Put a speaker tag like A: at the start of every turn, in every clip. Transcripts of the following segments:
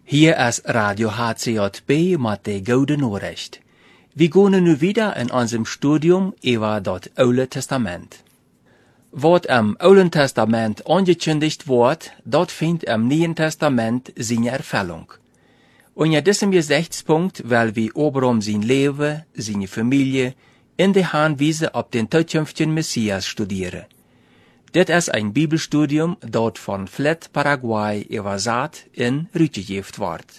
A: Hier ist Radio HCJB mit der guten Nachricht. Wir gehen nu wieder in unserem Studium über das Alte Testament. Was im Alten Testament angekündigt wird, dort findet im Neuen Testament seine Erfüllung. Und in diesem Gesichtspunkt will wir Abraham sein Leben, seine Familie, in der Hinweise auf den zukünftigen Messias studieren. Dit ist ein Bibelstudium, dat von Flat Paraguay übersat in rütgegeft wird.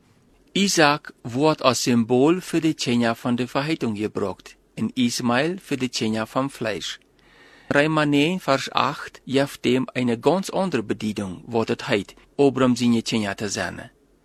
A: Isaac wordt als Symbol für die Tjenja von der Verheitung gebraucht, und Ismael für die Tjenja vom Fleisch. Römer 9, Vers 8 gibt dem eine ganz andere Bedienung, wat het heit, Abraham seine Tjenja te zijn.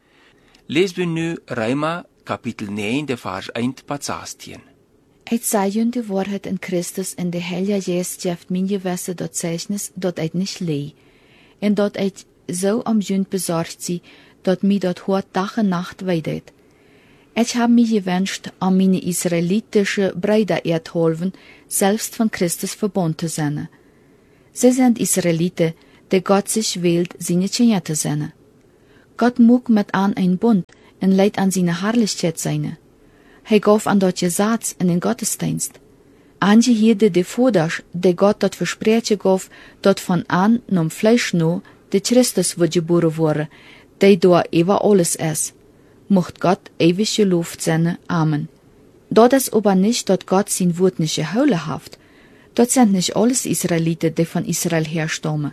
A: Lees wir nu Römer Kapitel 9, de Vers 1 bis 16.
B: Eit zei de waarheid in Christus en de Heilige Geest geeft mijn gewisse dat zeichnis dat eit niet lee. En dat eit zo om junt bezorgd zie, dat mij dat hoort dag en nacht weidet. Ich habe mich gewünscht, an meine israelitische Brüder erdholven, selbst von Christus verbunden zu sein. Sie sind Israeliten, die Gott sich wählt, seine Kinder zu sein. Gott mag mit an ein Bund und leidt an seine Herrlichkeit seine. Gaf an dat Gesetz in den Gottesdienst. Angehierde de Voders, de Gott dat versprechen gaf, dat von an nom Fleisch no, de Christus wird geboren worden, de door über alles ist. Mocht Gott ewig gelobt sein. Amen. Dat ist aber nicht, dat Gott sein Wort nicht gehouden haft. Dat sind nicht alles Israeliten, die von Israel herstammen.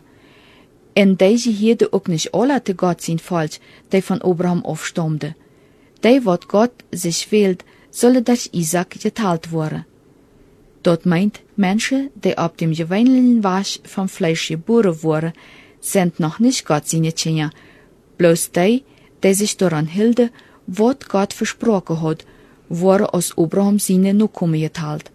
B: En deze hierde ook nicht alle te Gott sein Volk, die von Abraham afstamden. Die, wat Gott sich wählt, sollen durch Isaac geteilt worden. Dat meint, Menschen, die ab dem gewöhnlichen Wasch vom Fleisch geboren wurden, sind noch nicht Gott seine Kinder, bloß die sich daran hielten, was Gott versprochen hat, wurden aus Abraham seine Nachkommen geteilt.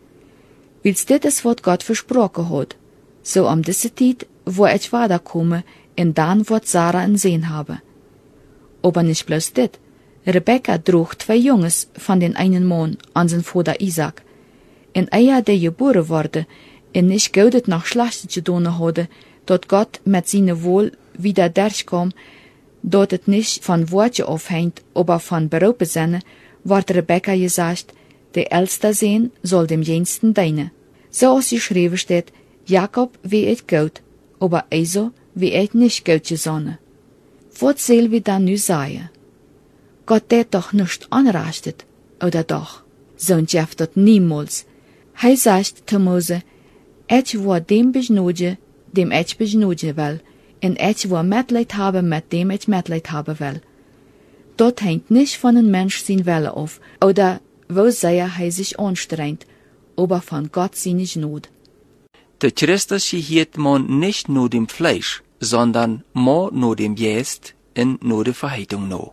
B: Wils dit ist, was Gott versprochen hat, so am diese Zeit, wo ich weiterkomme, und dann wird Sarah ein Sehen haben. Aber nicht bloß dit. Rebekka droeg 2 Jungs von den einen Mann an zijn Vater Isaac. En eer die geboren worden, en nicht goudet nach Schlachten gedaan hadden, dat Gott met zijn Wohl wieder durchkam, dat het nicht von Wortje afhängt, aber von Beroepen zijn, wordt Rebekka gesagt, der älste Sohn soll dem jüngsten dienen. So als geschrieben steht, Jakob wie het goud, aber Esau wie het nicht goud gesonnen. Was soll wir dann nu sagen? Gott det doch nicht anrechtet, oder doch? So Jeff dat niemals. Sagt zu Mose, ich war dem besnoeden, dem ich besnoeden will, en ich war Mitleid haben mit dem ich Mitleid haben will. Dort hängt nicht von einem Mensch sein Wille auf, oder wo sehr sich anstrengt, aber von Gott seine Gnade.
A: Der Christus hielt man nicht nur dem Fleisch, sondern more nur dem Geist und nur der Verheitung no.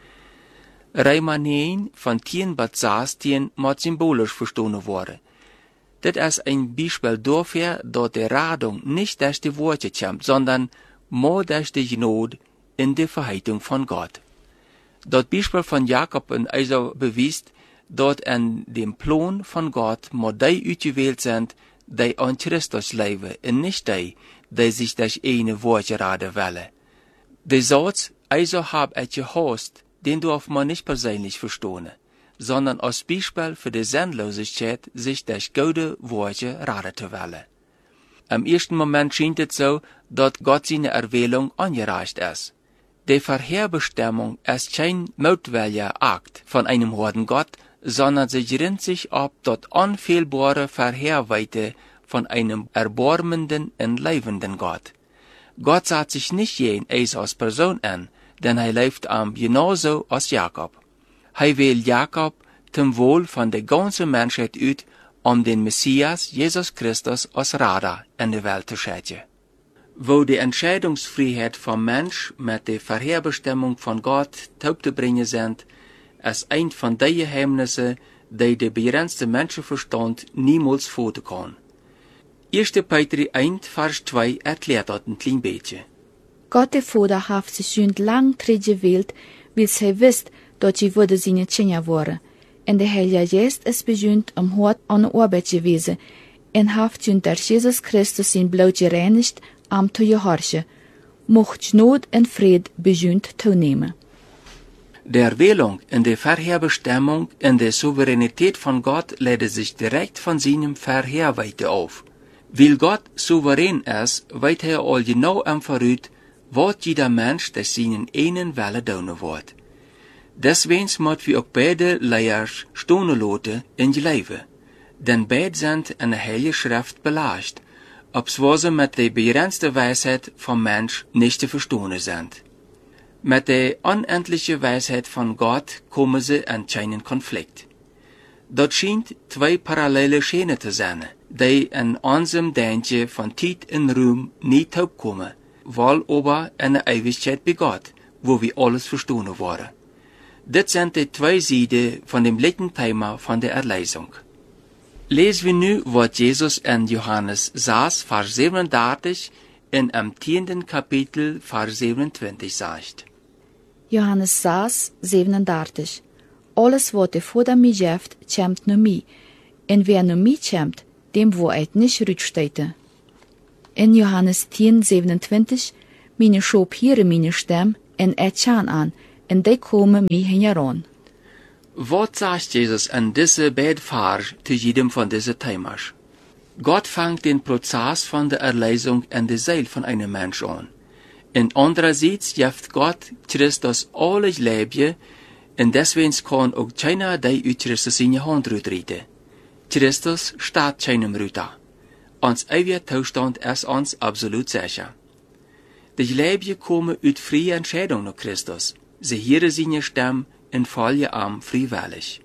A: Römer 9 von 10 bis 16 moet symbolisch verstanden worden. Dit ist ein Beispiel dafür, dass die Radung nicht durch die Worte kommt, sondern more durch die Gnade in der Verheitung von Gott. Das Beispiel von Jakob und Esau beweist, dass in dem Plan von Gott more die ausgewählt sind, die an Christus leben, und nicht die sich durch eine Worte raden wollen. Der Satz, Esau hab ich gehasst, den darf man nicht persönlich verstehen, sondern als Beispiel für die Sinnlosigkeit, sich durch gute Worte raten zu wollen. Im ersten Moment scheint es so, dass Gott seine Erwählung angereicht ist. Die Vorherbestimmung ist kein mutwilliger Akt von einem harten Gott, sondern sie grenzt sich ab das unfehlbare Vorherweite von einem erbarmenden und lebenden Gott. Gott sah sich nicht jeden als Person an, denn leeft genauso als Jakob. Will Jakob zum Wohl von der ganzen Menschheit uit, den Messias, Jesus Christus, als Radar in die Welt zu schicken. Wo die Entscheidungsfreiheit vom Mensch mit der Vorherbestimmung von Gott zu bringen sind, ist ein von den Geheimnissen, die der begrenzte Menschenverstand niemals vorstellen kann. 1. Petrus 1, Vers 2 erklärt das ein klein bisschen.
B: Gott der Vater hat sich schon lang gewählt, weil er wisst, dass sie würde seine Kinder waren. Und der Heilige Geist ist bestimmt am Hort an der Arbeit gewesen und hat schon durch Jesus Christus sein Blut gereinigt, am zu gehorchen, mocht Not und Fried bestimmt zunehmen.
A: Der Erwählung in der Vorherbestimmung in der Souveränität von Gott lädt sich direkt von seinem Vorherweite auf. Weil Gott souverän ist, weet er al genau am Verrüt, wat jeder Mensch des seinen einen Welle doen wordt. Deswegen moet we ook beide Leiers stonen laten in je leven. Denn beide sind in der Heilige Schrift belast, obwohl sie mit der begrenzten Weisheit vom Mensch nicht zu verstehen sind. Mit der unendlichen Weisheit von Gott kommen sie in keinen Konflikt. Dort scheint zwei parallele Schäne zu sein, die in unserem Denken von Zeit und Raum nicht aufkommen, weil aber in der Ewigkeit bei Gott, wo wir alles verstehen wollen. Das sind die zwei Seiten von dem letzten Thema von der Erlösung. Lesen wir nu, was Jesus in Johannes 6, Vers 37 in am 10. Kapitel, Vers 27 sagt.
B: Johannes 6, 37. Alles wat de Vader mij geeft, komt naar mij. En wer naar mij komt, dem wo uit niet rücksteite. In Johannes 10, 27. Meine Schob hier meine Stem en et chan an, en die komen mij heran.
A: Was sagt Jesus in diese beiden Vers zu jedem von diesen Themas? Gott fängt den Prozess von der Erlösung in der Seele von einem Menschen an. Und andererseits gibt Gott Christus alles Leben, und deswegen kann auch keiner die uit Christus in die Hand rüttreten. Christus steht keinem Rüter. Ons eeuwige Zustand ist uns absolut sicher. Die Leben kommen uit freie Entscheidung nach Christus. Sie hören seine Stimme und folgen ihm freiwillig.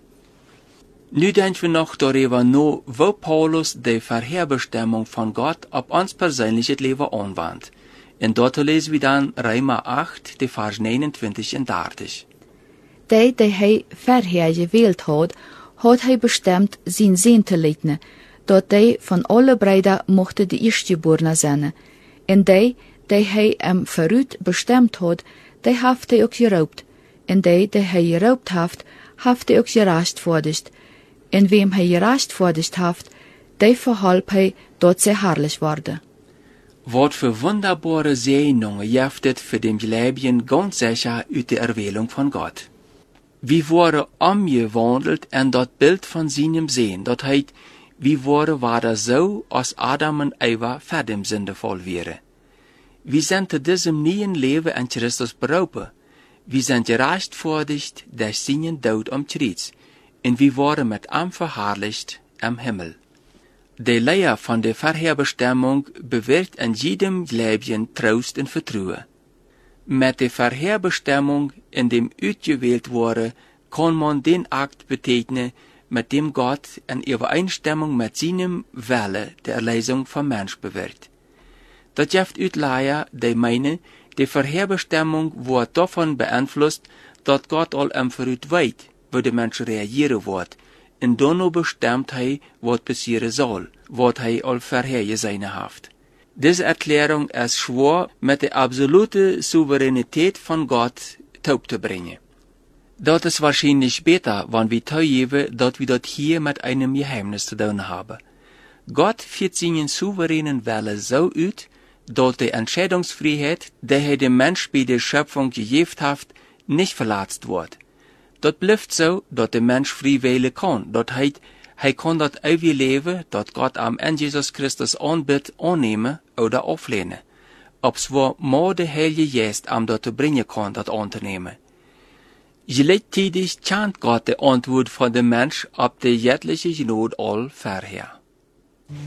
A: Nu denken wir noch darüber nach, wo Paulus die Vorherbestimmung von Gott auf uns persönliches Leben anwandt. Und dort lesen wir dann Römer 8, die Vers 29 und 30.
B: Die hij vorher gewählt hat hij bestimmt zijn Sinn te leiten, dat die von alle Brüder mochte die Erstgeborene sein. Und die hij verrüt bestimmt hat, die haft hij ook geraubt. Und die hij geraubt haft hij ook gerechtvaardigd. En wem hij gerechtvaardigd haft, die verhalp hij dat zij herrlich worden.
A: Wat für wunderbare Segnungen jaftet für dem Leben ganz sicher uit der Erwählung von Gott. Wir wurden umgewandelt in dat Bild von seinem Sehen, dat heet, wir wurden weiter so, als Adam und Eva vor dem Sündefall wären. Wir sind zu diesem neuen Leben in Christus berufen. Wir sind gerechtfertigt durch seinen Tod am Kreuz, und wir wurden mit ihm verherrlicht im Himmel. Die Lehre von der Vorherbestimmung bewirkt in jedem Leben Trost und Vertrauen. Mit der Vorherbestimmung, in dem ausgewählt wurde, kann man den Akt betätigen, mit dem Gott in Übereinstimmung mit seinem Wille der Erlösung vom Mensch bewirkt. Das gibt Utleier, die meinen, die Vorherbestimmung wird davon beeinflusst, dass Gott all im Verrüt weiß, wie der Mensch reagieren wird, und dann bestimmt hij was passieren soll, was hij al vorhergesehen hat. Diese Erklärung ist schwer mit der absoluten Souveränität von Gott zu bringen. Das ist wahrscheinlich besser, wenn wir zugeben, dass wir dort hier mit einem Geheimnis zu tun haben. Gott führt seinen souveränen Wille so aus, dass die Entscheidungsfreiheit, die er dem Mensch bei der Schöpfung gegeben hat, nicht verletzt wird. Das bleibt so, dass der Mensch frei wählen kann. Das heißt, er kann das ewige Leben, das Gott am in Jesus Christus anbietet, annehmen oder auflehnen. Obwohl nur der Heilige Geist am dazu bringen kann, das anzunehmen. Gleichzeitig kennt Gott die Antwort von dem Mensch auf die jetzige Not all vorher.